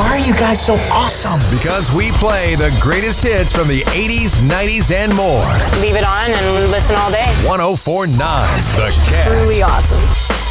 Why are you guys so awesome? Because we play the greatest hits from the 80s, 90s, and more. Leave it on and listen all day. 104.9 The Cat. Truly awesome.